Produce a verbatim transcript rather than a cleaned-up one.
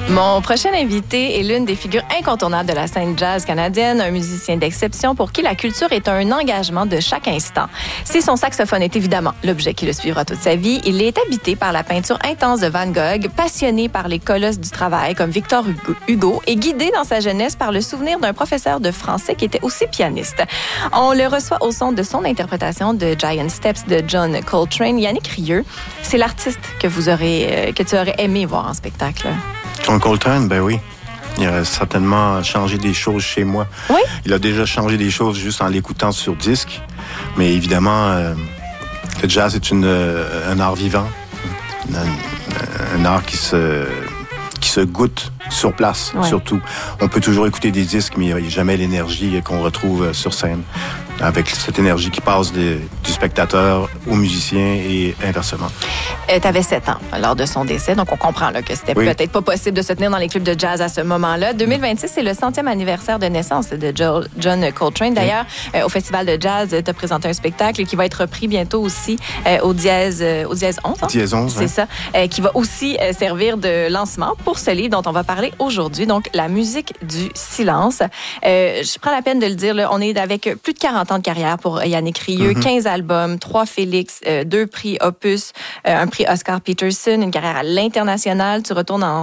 Mon prochain invité est l'une des figures incontournables de la scène jazz canadienne, un musicien d'exception pour qui la culture est un engagement de chaque instant. Si son saxophone est évidemment l'objet qui le suivra toute sa vie, il est habité par la peinture intense de Van Gogh, passionné par les colosses du travail comme Victor Hugo et guidé dans sa jeunesse par le souvenir d'un professeur de français qui était aussi pianiste. On le reçoit au son de son interprétation de Giant Steps de John Coltrane. Yannick Rieu, c'est l'artiste que vous aurez, que tu aurais aimé voir en spectacle. John Coltrane, ben oui. Il a certainement changé des choses chez moi. Oui? Il a déjà changé des choses juste en l'écoutant sur disque. Mais évidemment, euh, le jazz est une, euh, un art vivant. Un, un art qui se, qui se goûte sur place, ouais. Surtout. On peut toujours écouter des disques, mais il n'y a jamais l'énergie qu'on retrouve sur scène. Avec cette énergie qui passe de, du spectateur au musicien et inversement. Euh, tu avais sept ans lors de son décès, donc on comprend là, que c'était oui. peut-être pas possible de se tenir dans les clubs de jazz à ce moment-là. deux mille vingt-six, c'est le centième anniversaire de naissance de John Coltrane. D'ailleurs, oui. euh, au Festival de jazz, tu as présenté un spectacle qui va être repris bientôt aussi euh, au Dièse, euh, au Dièse onze. Hein? Dièse onze, c'est hein? ça. Euh, qui va aussi euh, servir de lancement pour ce livre dont on va parler aujourd'hui, donc La musique du silence. Euh, je prends la peine de le dire, là, on est avec plus de quarante ans de carrière pour Yannick Rieu, mm-hmm. quinze albums, trois Félix, euh, deux prix Opus, euh, un prix Oscar Peterson, une carrière à l'international. Tu retournes en